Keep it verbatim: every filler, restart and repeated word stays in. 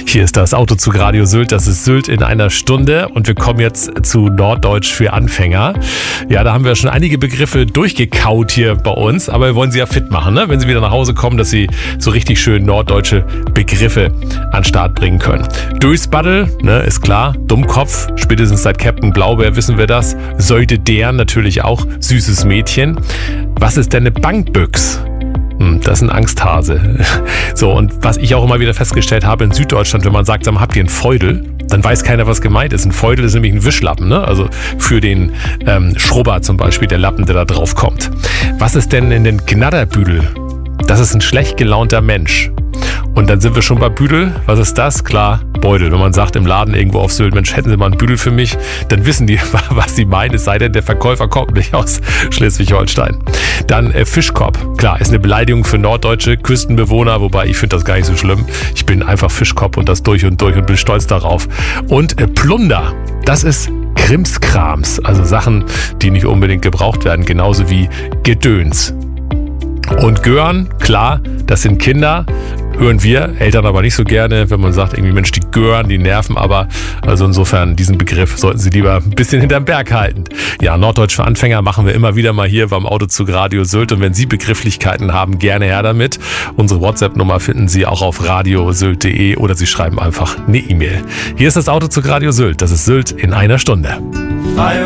Hier ist das Autozug Radio Sylt, das ist Sylt in einer Stunde und wir kommen jetzt zu Norddeutsch für Anfänger. Ja, da haben wir schon einige Begriffe durchgekaut hier bei uns, aber wir wollen sie ja fit machen, ne? Wenn sie wieder nach Hause kommen, dass sie so richtig schön norddeutsche Begriffe an den Start bringen können. Durchsbaddel, ne, ist klar, Dummkopf, spätestens seit Captain Blaubeer wissen wir das. Säude deren natürlich auch, süßes Mädchen. Was ist denn eine Bankbüchs? Das ist ein Angsthase. So, und was ich auch immer wieder festgestellt habe in Süddeutschland, wenn man sagt, sag mal, habt ihr einen Feudel? Dann weiß keiner, was gemeint ist. Ein Feudel ist nämlich ein Wischlappen, ne? Also für den ähm, Schrubber zum Beispiel, der Lappen, der da drauf kommt. Was ist denn in den Gnadderbüdel? Das ist ein schlecht gelaunter Mensch. Und dann sind wir schon bei Büdel. Was ist das? Klar, Beutel. Wenn man sagt im Laden irgendwo auf Sylt, Mensch, hätten Sie mal einen Büdel für mich, dann wissen die, was sie meinen, es sei denn, der Verkäufer kommt nicht aus Schleswig-Holstein. Dann äh, Fischkopf. Klar, ist eine Beleidigung für norddeutsche Küstenbewohner, wobei ich finde das gar nicht so schlimm. Ich bin einfach Fischkopf und das durch und durch und bin stolz darauf. Und äh, Plunder. Das ist Krimskrams. Also Sachen, die nicht unbedingt gebraucht werden. Genauso wie Gedöns. Und Gören, klar, das sind Kinder, hören wir, Eltern aber nicht so gerne, wenn man sagt, irgendwie Mensch, die Gören, die nerven aber. Also insofern, diesen Begriff sollten Sie lieber ein bisschen hinterm Berg halten. Ja, Norddeutsch für Anfänger machen wir immer wieder mal hier beim Autozug Radio Sylt. Und wenn Sie Begrifflichkeiten haben, gerne her damit. Unsere WhatsApp-Nummer finden Sie auch auf radiosylt punkt de oder Sie schreiben einfach eine E-Mail. Hier ist das Autozug Radio Sylt, das ist Sylt in einer Stunde.